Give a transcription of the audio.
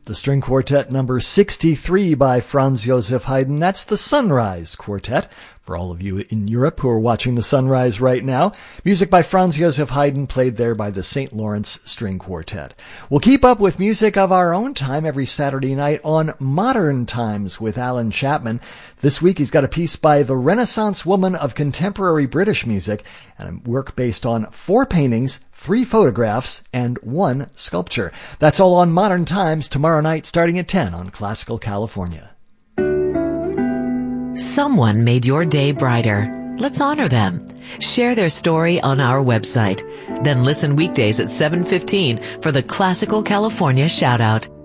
The string quartet number 63 by Franz Joseph Haydn. That's the Sunrise Quartet. For all of you in Europe who are watching the sunrise right now, music by Franz Joseph Haydn played there by the St. Lawrence String Quartet. We'll keep up with music of our own time every Saturday night on Modern Times with Alan Chapman. This week he's got a piece by the Renaissance woman of contemporary British music and a work based on 4 paintings, 3 photographs, and 1 sculpture. That's all on Modern Times tomorrow night starting at 10 on Classical California. Someone made your day brighter. Let's honor them. Share their story on our website. Then listen weekdays at 7:15 for the Classical California Shoutout.